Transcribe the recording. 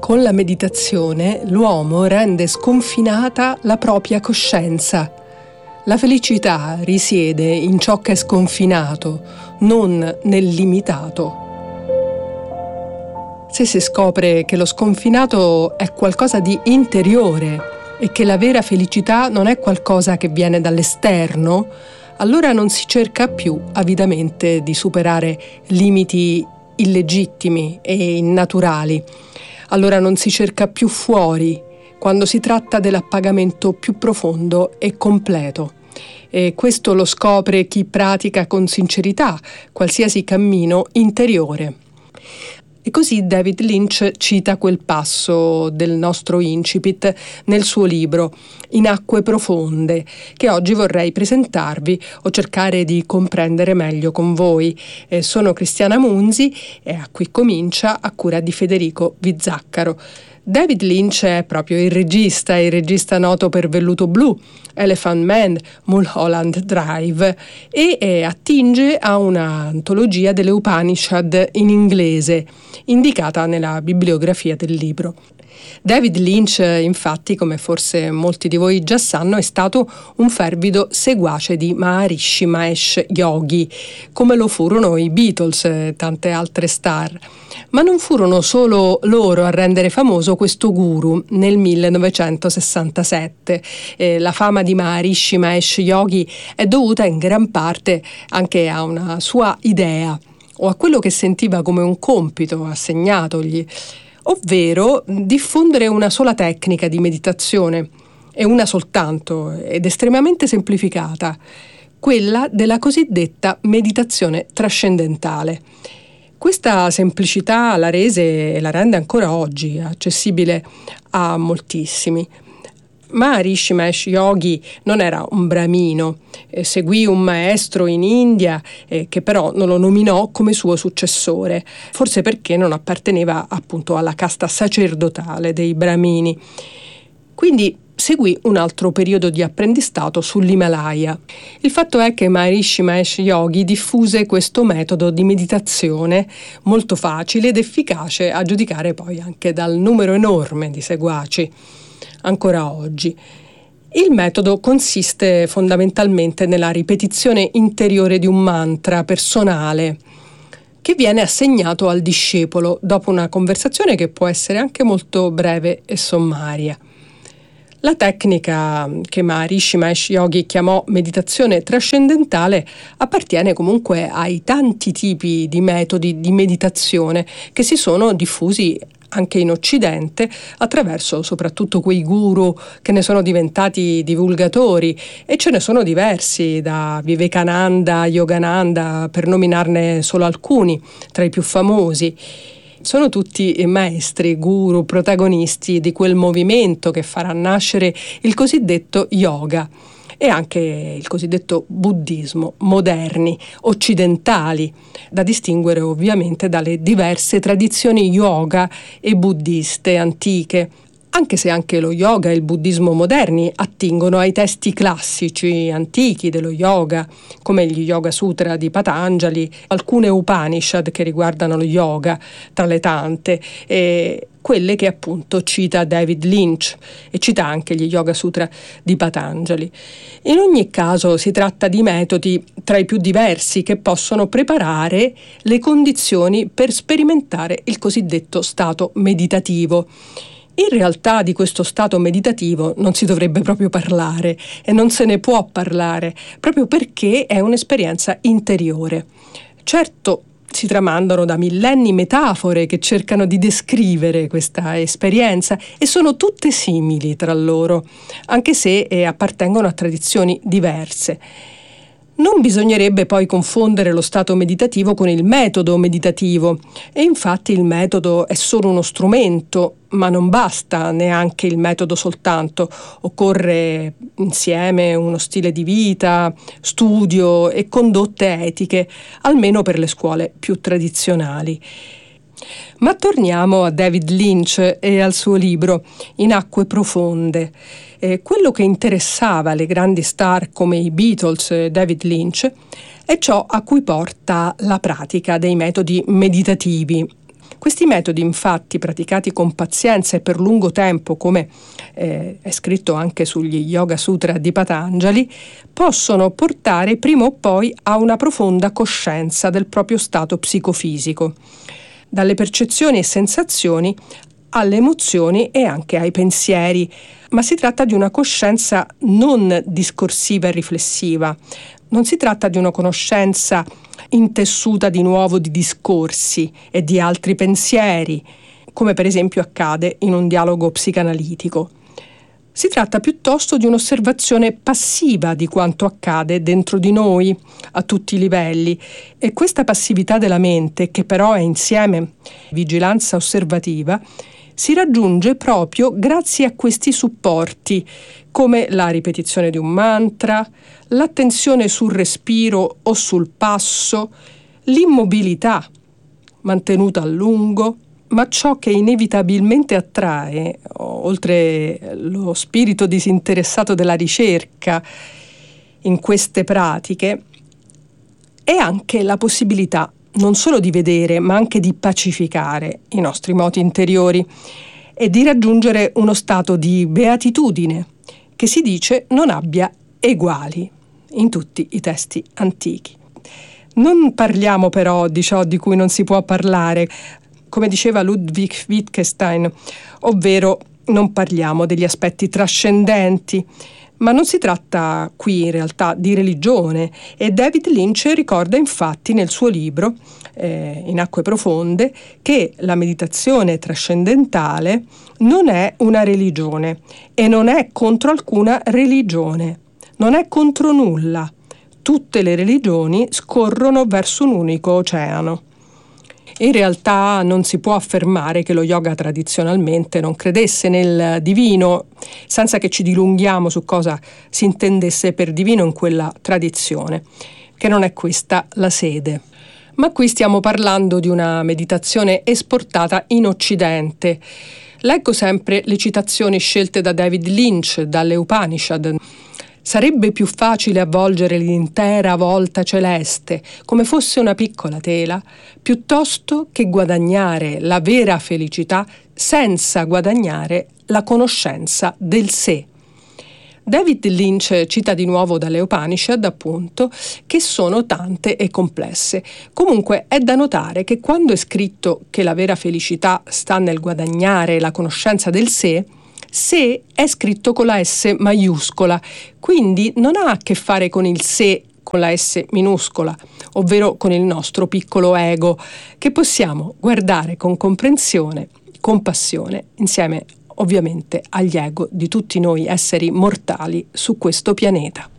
Con la meditazione l'uomo rende sconfinata la propria coscienza. La felicità risiede in ciò che è sconfinato, non nel limitato. Se si scopre che lo sconfinato è qualcosa di interiore e che la vera felicità non è qualcosa che viene dall'esterno, allora non si cerca più avidamente di superare limiti illegittimi e innaturali. Allora non si cerca più fuori quando si tratta dell'appagamento più profondo e completo. E questo lo scopre chi pratica con sincerità qualsiasi cammino interiore. E così David Lynch cita quel passo del nostro incipit nel suo libro In acque profonde, che oggi vorrei presentarvi o cercare di comprendere meglio con voi. Sono Cristiana Munzi e a Qui Comincia, a cura di Federico Vizzaccaro. David Lynch è proprio il regista noto per Velluto Blu, Elephant Man, Mulholland Drive e attinge a una antologia delle Upanishad in inglese, indicata nella bibliografia del libro. David Lynch, infatti, come forse molti di voi già sanno, è stato un fervido seguace di Maharishi Mahesh Yogi, come lo furono i Beatles e tante altre star. Ma non furono solo loro a rendere famoso questo guru nel 1967. La fama di Maharishi Mahesh Yogi è dovuta in gran parte anche a una sua idea o a quello che sentiva come un compito assegnatogli, ovvero diffondere una sola tecnica di meditazione, e una soltanto, ed estremamente semplificata, quella della cosiddetta meditazione trascendentale. Questa semplicità la rese e la rende ancora oggi accessibile a moltissimi. Maharishi Mahesh Yogi non era un bramino, seguì un maestro in India che però non lo nominò come suo successore, forse perché non apparteneva appunto alla casta sacerdotale dei bramini. Quindi seguì un altro periodo di apprendistato sull'Himalaya. Il fatto è che Maharishi Mahesh Yogi diffuse questo metodo di meditazione molto facile ed efficace, a giudicare poi anche dal numero enorme di seguaci ancora oggi. Il metodo consiste fondamentalmente nella ripetizione interiore di un mantra personale che viene assegnato al discepolo dopo una conversazione che può essere anche molto breve e sommaria. La tecnica che Maharishi Mahesh Yogi chiamò meditazione trascendentale appartiene comunque ai tanti tipi di metodi di meditazione che si sono diffusi anche in Occidente attraverso soprattutto quei guru che ne sono diventati divulgatori, e ce ne sono diversi, da Vivekananda a Yogananda, per nominarne solo alcuni tra i più famosi. Sono tutti maestri, guru, protagonisti di quel movimento che farà nascere il cosiddetto yoga e anche il cosiddetto buddismo, moderni, occidentali, da distinguere ovviamente dalle diverse tradizioni yoga e buddiste antiche, anche se anche lo yoga e il buddismo moderni attingono ai testi classici antichi dello yoga, come gli Yoga Sutra di Patanjali, alcune Upanishad che riguardano lo yoga, tra le tante, e quelle che appunto cita David Lynch, e cita anche gli Yoga Sutra di Patanjali. In ogni caso si tratta di metodi tra i più diversi che possono preparare le condizioni per sperimentare il cosiddetto stato meditativo. In realtà di questo stato meditativo non si dovrebbe proprio parlare, e non se ne può parlare, proprio perché è un'esperienza interiore. Certo, si tramandano da millenni metafore che cercano di descrivere questa esperienza, e sono tutte simili tra loro, anche se appartengono a tradizioni diverse. Non bisognerebbe poi confondere lo stato meditativo con il metodo meditativo, e infatti il metodo è solo uno strumento, ma non basta neanche il metodo soltanto. Occorre insieme uno stile di vita, studio e condotte etiche, almeno per le scuole più tradizionali. Ma torniamo a David Lynch e al suo libro In acque profonde. Quello che interessava le grandi star come i Beatles e David Lynch è ciò a cui porta la pratica dei metodi meditativi, Questi metodi, infatti, praticati con pazienza e per lungo tempo, come è scritto anche sugli Yoga Sutra di Patanjali, possono portare prima o poi a una profonda coscienza del proprio stato psicofisico, dalle percezioni e sensazioni alle emozioni e anche ai pensieri, ma si tratta di una coscienza non discorsiva e riflessiva, non si tratta di una conoscenza intessuta di nuovo di discorsi e di altri pensieri, come per esempio accade in un dialogo psicanalitico. Si tratta piuttosto di un'osservazione passiva di quanto accade dentro di noi a tutti i livelli, e questa passività della mente, che però è insieme vigilanza osservativa, si raggiunge proprio grazie a questi supporti, come la ripetizione di un mantra, l'attenzione sul respiro o sul passo, l'immobilità mantenuta a lungo, ma ciò che inevitabilmente attrae, oltre lo spirito disinteressato della ricerca in queste pratiche, è anche la possibilità non solo di vedere, ma anche di pacificare i nostri moti interiori e di raggiungere uno stato di beatitudine che si dice non abbia eguali in tutti i testi antichi. Non parliamo però di ciò di cui non si può parlare, come diceva Ludwig Wittgenstein, ovvero non parliamo degli aspetti trascendenti, ma non si tratta qui in realtà di religione, e David Lynch ricorda infatti nel suo libro In acque profonde che la meditazione trascendentale non è una religione e non è contro alcuna religione, non è contro nulla. Tutte le religioni scorrono verso un unico oceano. In realtà non si può affermare che lo yoga tradizionalmente non credesse nel divino, senza che ci dilunghiamo su cosa si intendesse per divino in quella tradizione, che non è questa la sede. Ma qui stiamo parlando di una meditazione esportata in Occidente. Leggo sempre le citazioni scelte da David Lynch, dalle Upanishad. Sarebbe più facile avvolgere l'intera volta celeste come fosse una piccola tela, piuttosto che guadagnare la vera felicità senza guadagnare la conoscenza del sé. David Lynch cita di nuovo dalle Upanishad, appunto, che sono tante e complesse. Comunque è da notare che quando è scritto che la vera felicità sta nel guadagnare la conoscenza del sé, sé è scritto con la S maiuscola, quindi non ha a che fare con il sé con la S minuscola, ovvero con il nostro piccolo ego, che possiamo guardare con comprensione, compassione, insieme ovviamente agli ego di tutti noi esseri mortali su questo pianeta.